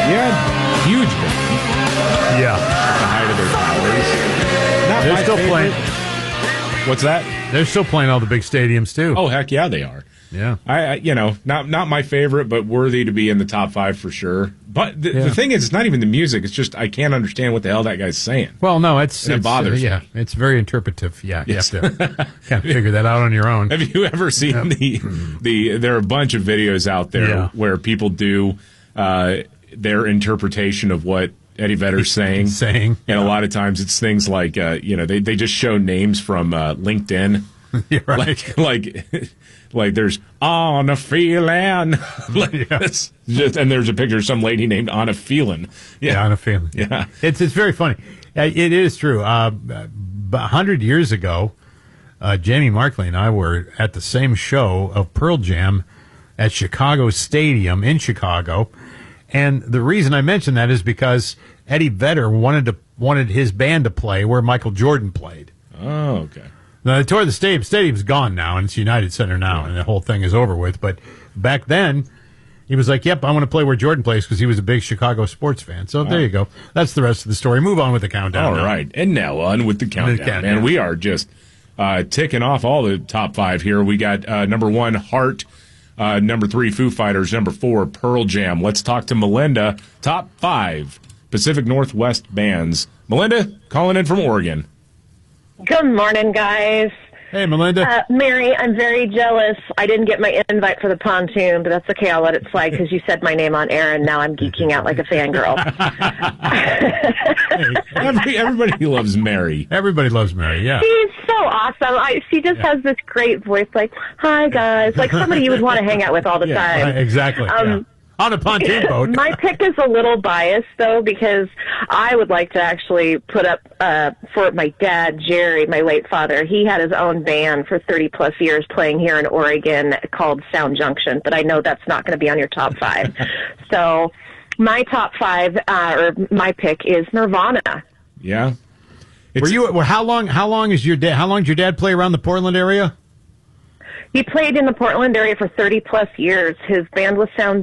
Yeah, huge band. Yeah. At the height of their powers. Not They're my still favorite. playing. What's that? They're still playing all the big stadiums, too. Oh, heck yeah, they are. Yeah. I not my favorite, but worthy to be in the top 5 for sure. But the thing is, it's not even the music. It's just I can't understand what the hell that guy's saying. Well, no, it bothers me. Yeah, it's very interpretive. Yeah, Yes. you have to kind of figure that out on your own. Have you ever seen there are a bunch of videos out there where people do their interpretation of what Eddie Vedder's saying. And a lot of times it's things like, they just show names from LinkedIn. Yeah, right. Like there's On a Feeling. And there's a picture of some lady named On a Feeling. Yeah, On a Feeling. Yeah. It's very funny. It is true. 100 years ago, Jamie Markley and I were at the same show of Pearl Jam at Chicago Stadium in Chicago. And the reason I mention that is because Eddie Vedder wanted his band to play where Michael Jordan played. Oh, okay. Now, the tour of the stadium. Stadium's gone now, and it's United Center now, and the whole thing is over with. But back then, he was like, yep, I want to play where Jordan plays because he was a big Chicago sports fan. So there you go. That's the rest of the story. Move on with the countdown. All right. And now on with the countdown. And we are just ticking off all the top 5 here. We got number 1, Heart. Number 3, Foo Fighters. Number 4, Pearl Jam. Let's talk to Melinda. Top 5 Pacific Northwest bands. Melinda, calling in from Oregon. Good morning, guys. Hey, Melinda. Mary, I'm very jealous. I didn't get my invite for the pontoon, but that's okay. I'll let it slide because you said my name on air, and now I'm geeking out like a fangirl. Everybody loves Mary. Everybody loves Mary, yeah. She's so awesome. She just has this great voice, like, hi, guys. Like somebody you would want to hang out with all the time. Right, exactly. On a pontoon boat. My pick is a little biased, though, because I would like to actually put up for my dad, Jerry, my late father. He had his own band for 30-plus years playing here in Oregon called Sound Junction, but I know that's not going to be on your top 5. So my top 5, or my pick, is Nirvana. Yeah. How long did your dad play around the Portland area? He played in the Portland area for 30-plus years. His band was Sound